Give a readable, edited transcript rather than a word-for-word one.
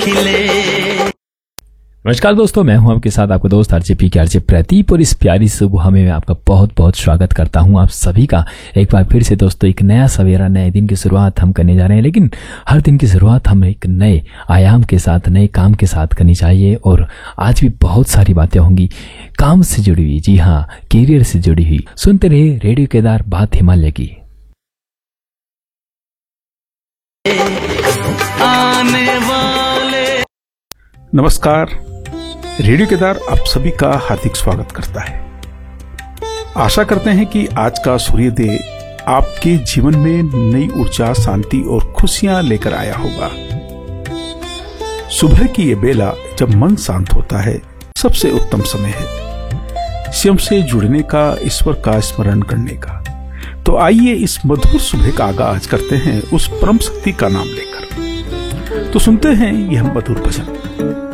खिले। नमस्कार दोस्तों, मैं हूं आपके साथ आपका दोस्त आरजेपी के आरजे प्रदीप और इस प्यारी सुबह में मैं आपका बहुत बहुत स्वागत करता हूं आप सभी का। एक बार फिर से दोस्तों, एक नया सवेरा, नए दिन की शुरुआत हम करने जा रहे हैं। लेकिन हर दिन की शुरुआत हम एक नए आयाम के साथ, नए काम के साथ करनी चाहिए। और आज भी बहुत सारी बातें होंगी काम से जुड़ी हुई, जी हाँ, कैरियर से जुड़ी हुई। सुनते रहिए रेडियो केदार, बात हिमालय की। आने वाले। नमस्कार, रेडियो केदार आप सभी का हार्दिक स्वागत करता है। आशा करते हैं कि आज का सूर्योदय आपके जीवन में नई ऊर्जा, शांति और खुशियां लेकर आया होगा। सुबह की ये बेला जब मन शांत होता है, सबसे उत्तम समय है स्वयं से जुड़ने का, ईश्वर का स्मरण करने का। तो आइए इस मधुर सुबह का आगाज करते हैं उस परम शक्ति का नाम लेकर। तो सुनते हैं यह मधुर भजन।